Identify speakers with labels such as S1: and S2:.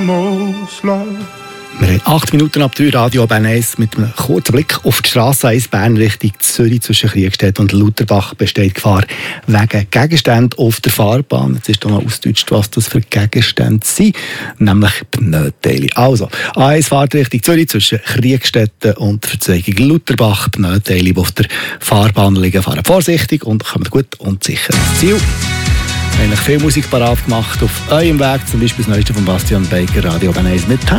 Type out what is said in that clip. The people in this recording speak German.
S1: Wir haben 8 Minuten ab 3 Radio Bern 1 mit einem kurzen Blick auf die Strasse 1 Bern Richtung Zürich zwischen Kriegstedt und Lutherbach besteht Gefahr wegen Gegenständen auf der Fahrbahn. Jetzt ist noch ausgedeutscht, was das für Gegenstände sind, nämlich Pneuteile. Also, A1 fährt Richtung Zürich zwischen Kriegstedt und Verzweigung Lutherbach. Pneuteile, die auf der Fahrbahn liegen, fahren vorsichtig und kommen gut und sicher ins Ziel. Wir haben viel Musik parat gemacht auf eurem Weg, zum Beispiel das Neueste von Bastian Baker, Radio Bern 1 mit